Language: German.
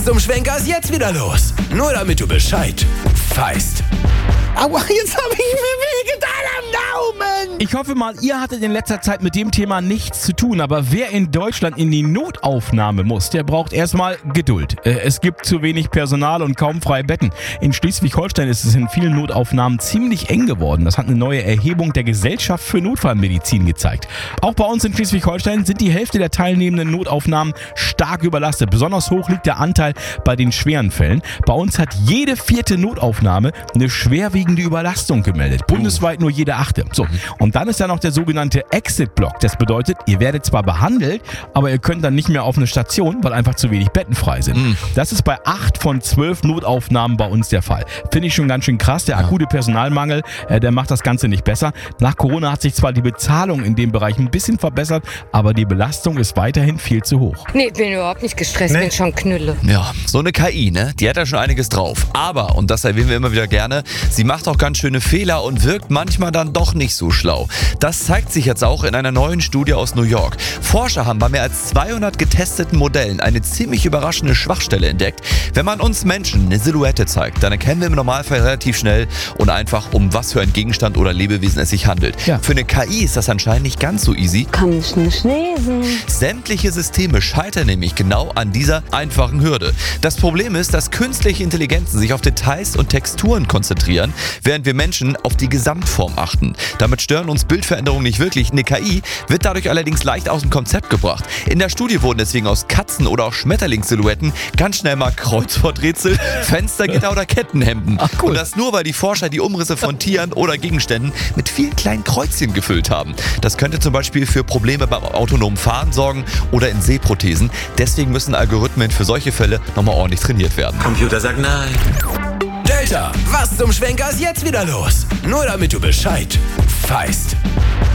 Zum Schwenker ist jetzt wieder los. Nur damit du Bescheid weißt. Aua, jetzt habe ich mir wehgetan am Daumen. Ich hoffe mal, ihr hattet in letzter Zeit mit dem Thema nichts zu tun, aber wer in Deutschland in die Notaufnahme muss, der braucht erstmal Geduld. Es gibt zu wenig Personal und kaum freie Betten. In Schleswig-Holstein ist es in vielen Notaufnahmen ziemlich eng geworden. Das hat eine neue Erhebung der Gesellschaft für Notfallmedizin gezeigt. Auch bei uns in Schleswig-Holstein sind die Hälfte der teilnehmenden Notaufnahmen stark überlastet. Besonders hoch liegt der Anteil bei den schweren Fällen. Bei uns hat jede 4. Notaufnahme eine schwerwiegende Überlastung gemeldet. Bundesweit nur jede 8. So. Und dann ist da noch der sogenannte Exit-Block. Das bedeutet, ihr werdet zwar behandelt, aber ihr könnt dann nicht mehr auf eine Station, weil einfach zu wenig Betten frei sind. Das ist bei 8 von 12 Notaufnahmen bei uns der Fall. Finde ich schon ganz schön krass. Der akute Personalmangel, der macht das Ganze nicht besser. Nach Corona hat sich zwar die Bezahlung in dem Bereich ein bisschen verbessert, aber die Belastung ist weiterhin viel zu hoch. Nee, bin überhaupt nicht gestresst, bin schon Knülle. Ja, so eine KI, ne? Die hat ja schon einiges drauf. Aber, und das erwähnen wir immer wieder gerne, sie macht auch ganz schöne Fehler und wirkt manchmal dann doch nicht so schlau. Das zeigt sich jetzt auch in einer neuen Studie aus New York. Forscher haben bei mehr als 200 getesteten Modellen eine ziemlich überraschende Schwachstelle entdeckt. Wenn man uns Menschen eine Silhouette zeigt, dann erkennen wir im Normalfall relativ schnell und einfach, um was für ein Gegenstand oder Lebewesen es sich handelt. Ja. Für eine KI ist das anscheinend nicht ganz so easy. Kann ich nicht lesen. Sämtliche Systeme scheitern nämlich genau an dieser einfachen Hürde. Das Problem ist, dass künstliche Intelligenzen sich auf Details und Texturen konzentrieren, während wir Menschen auf die Gesamtform achten. Damit stören uns Bildveränderungen nicht wirklich. Eine KI wird dadurch allerdings leicht aus dem Konzept gebracht. In der Studie wurden deswegen aus Katzen- oder auch Schmetterlingssilhouetten ganz schnell mal Kreuzworträtsel, Fenstergitter oder Kettenhemden. Ach, cool. Und das nur, weil die Forscher die Umrisse von Tieren oder Gegenständen mit vielen kleinen Kreuzchen gefüllt haben. Das könnte zum Beispiel für Probleme beim autonomen Fahren sorgen oder in Sehprothesen. Deswegen müssen Algorithmen für solche Fälle nochmal ordentlich trainiert werden. Computer sagt nein. Delta, was zum Schwenker ist jetzt wieder los? Nur damit du Bescheid weißt.